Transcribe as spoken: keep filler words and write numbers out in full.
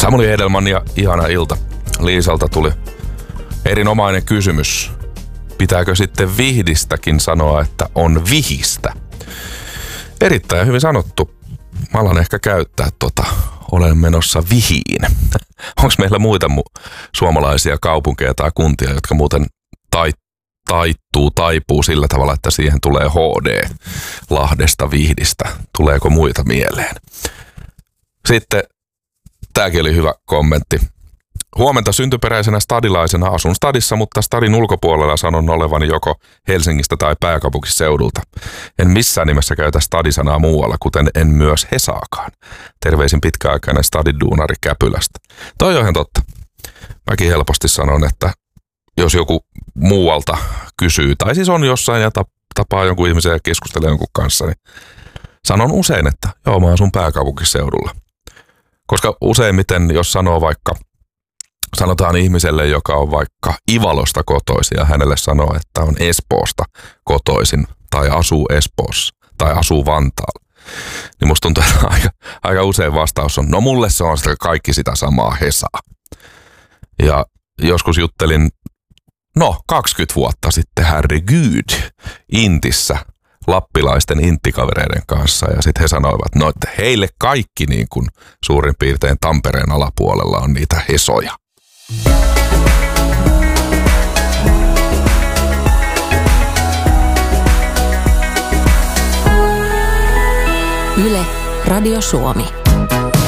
Samuli Edelman ja ihana ilta. Liisalta tuli erinomainen kysymys. Pitääkö sitten vihdistäkin sanoa, että on vihistä? Erittäin hyvin sanottu. Mä alan ehkä käyttää tota, olen menossa vihiin. Onko meillä muita mu- suomalaisia kaupunkeja tai kuntia, jotka muuten tait, taittuu, taipuu sillä tavalla, että siihen tulee H D Lahdesta, Vihdistä. Tuleeko muita mieleen? Sitten tämäkin oli hyvä kommentti. Huomenta, syntyperäisenä stadilaisena asun stadissa, mutta stadin ulkopuolella sanon olevani joko Helsingistä tai pääkaupunkiseudulta. En missään nimessä käytä stadisanaa muualla, kuten en myös Hesaakaan. Terveisin pitkäaikainen stadiduunari Käpylästä. Toi on ihan totta. Mäkin helposti sanon, että jos joku muualta kysyy, tai siis on jossain ja tapaa jonkun ihmisen ja keskustelee jonkun kanssa, niin sanon usein, että joo, mä asun pääkaupunkiseudulla. Koska useimmiten, jos sanoo vaikka, sanotaan ihmiselle, joka on vaikka Ivalosta kotoisin ja hänelle sanoo, että on Espoosta kotoisin tai asuu Espoossa tai asuu Vantaalla, niin musta tuntuu, että aika, aika usein vastaus on, no mulle se on sitä kaikki sitä samaa Hesaa. Ja joskus juttelin, no kaksikymmentä vuotta sitten, herregud, Intissä lappilaisten inttikavereiden kanssa ja sitten he sanoivat, no että heille kaikki niin kuin suurin piirtein Tampereen alapuolella on niitä Hesoja. Yle, Radio Suomi.